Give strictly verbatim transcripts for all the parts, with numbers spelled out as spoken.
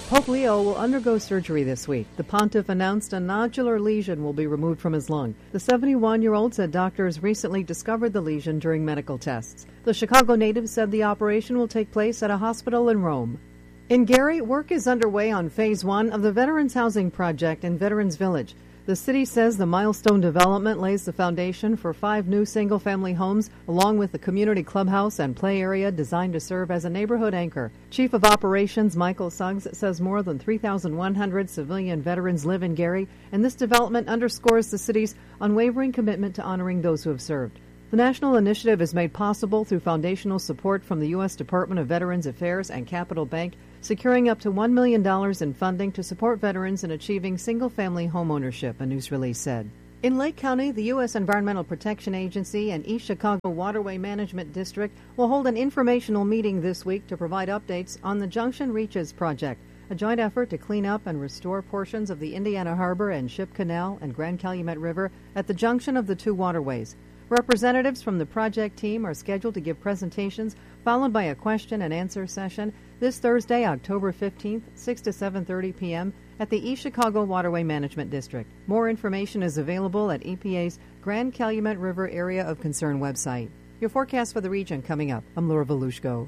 Pope Leo will undergo surgery this week. The pontiff announced a nodular lesion will be removed from his lung. The seventy-one-year-old said doctors recently discovered the lesion during medical tests. The Chicago native said the operation will take place at a hospital in Rome. In Gary, work is underway on Phase one of the Veterans Housing Project in Veterans Village. The city says the milestone development lays the foundation for five new single-family homes, along with the community clubhouse and play area designed to serve as a neighborhood anchor. Chief of Operations Michael Suggs says more than three thousand one hundred civilian veterans live in Gary, and this development underscores the city's unwavering commitment to honoring those who have served. The national initiative is made possible through foundational support from the U S Department of Veterans Affairs and Capital Bank, securing up to one million dollars in funding to support veterans in achieving single-family home ownership, a news release said. In Lake County, the U S Environmental Protection Agency and East Chicago Waterway Management District will hold an informational meeting this week to provide updates on the Junction Reaches project, a joint effort to clean up and restore portions of the Indiana Harbor and Ship Canal and Grand Calumet River at the junction of the two waterways. Representatives from the project team are scheduled to give presentations, followed by a question and answer session this Thursday, October fifteenth, six to seven thirty p.m. at the East Chicago Waterway Management District. More information is available at E P A's Grand Calumet River Area of Concern website. Your forecast for the region coming up. I'm Laura Volushko.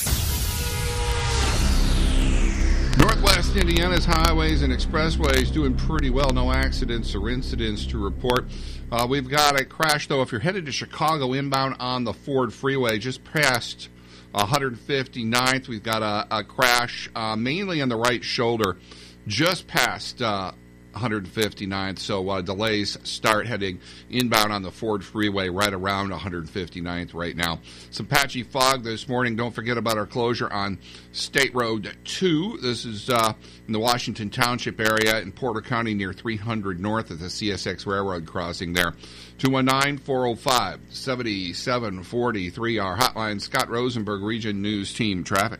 Northwest Indiana's highways and expressways doing pretty well. No accidents or incidents to report. Uh, we've got a crash, though, if you're headed to Chicago inbound on the Ford Freeway, just past one hundred fifty-ninth. We've got a, a crash uh, mainly on the right shoulder, just past uh, one hundred fifty-ninth. So uh, delays start heading inbound on the Ford Freeway right around one hundred fifty-ninth right now. Some patchy fog this morning. Don't forget about our closure on State Road two. This is uh, in the Washington Township area in Porter County near three hundred north at the C S X Railroad crossing there. two one nine, four oh five, seven seven four three, our hotline. Scott Rosenberg, Region News Team Traffic.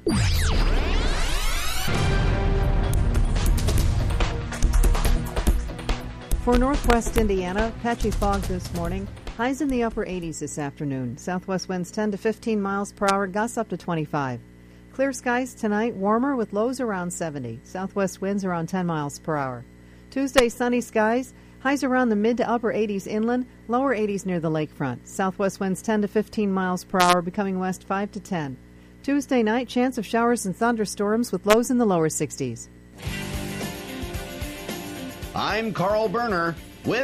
For northwest Indiana, patchy fog this morning. Highs in the upper eighties this afternoon. Southwest winds ten to fifteen miles per hour, gusts up to twenty-five. Clear skies tonight, warmer with lows around seventy. Southwest winds around ten miles per hour. Tuesday, sunny skies. Highs around the mid to upper eighties inland, lower eighties near the lakefront. Southwest winds ten to fifteen miles per hour, becoming west five to ten. Tuesday night, chance of showers and thunderstorms with lows in the lower sixties. I'm Carl Berner with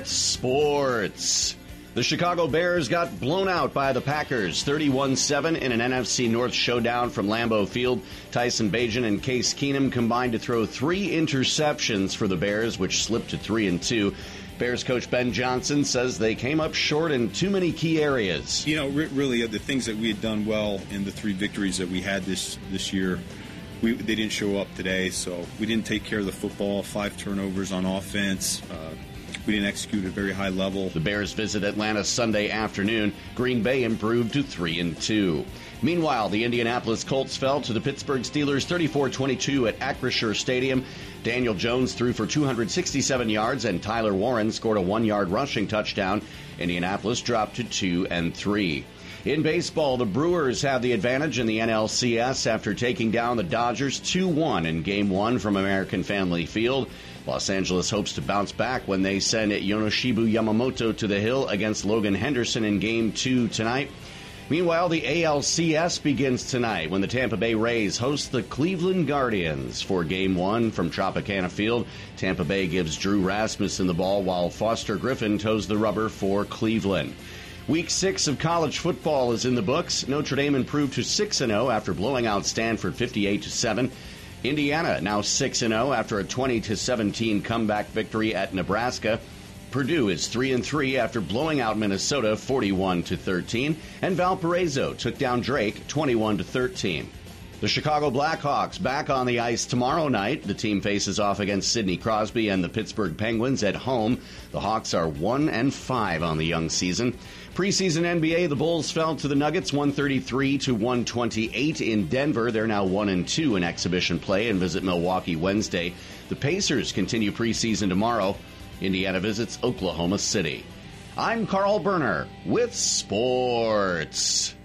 sports. The Chicago Bears got blown out by the Packers thirty-one seven in an N F C North showdown from Lambeau Field. Tyson Bagent and Case Keenum combined to throw three interceptions for the Bears, which slipped to three and two. Bears coach Ben Johnson says they came up short in too many key areas. You know, really, the things that we had done well in the three victories that we had this this year, we, they didn't show up today. So we didn't take care of the football. Five turnovers on offense. Uh, we didn't execute at a very high level. The Bears visit Atlanta Sunday afternoon. Green Bay improved to three and two. Meanwhile, the Indianapolis Colts fell to the Pittsburgh Steelers thirty-four twenty-two at Acrisure Stadium. Daniel Jones threw for two hundred sixty-seven yards, and Tyler Warren scored a one-yard rushing touchdown. Indianapolis dropped to two and three. In baseball, the Brewers have the advantage in the N L C S after taking down the Dodgers two one in Game one from American Family Field. Los Angeles hopes to bounce back when they send Yonoshibu Yamamoto to the hill against Logan Henderson in Game two tonight. Meanwhile, the A L C S begins tonight when the Tampa Bay Rays host the Cleveland Guardians for Game one from Tropicana Field. Tampa Bay gives Drew Rasmussen the ball while Foster Griffin toes the rubber for Cleveland. Week six of college football is in the books. Notre Dame improved to six and oh after blowing out Stanford fifty-eight to seven. Indiana now six and oh after a twenty to seventeen comeback victory at Nebraska. Purdue is three and three after blowing out Minnesota forty-one to thirteen, and Valparaiso took down Drake twenty-one to thirteen. The Chicago Blackhawks back on the ice tomorrow night. The team faces off against Sidney Crosby and the Pittsburgh Penguins at home. The Hawks are one and five on the young season. Preseason N B A, the Bulls fell to the Nuggets one thirty-three to one twenty-eight in Denver. They're now one and two in exhibition play and visit Milwaukee Wednesday. The Pacers continue preseason tomorrow. Indiana visits Oklahoma City. I'm Carl Berner with sports.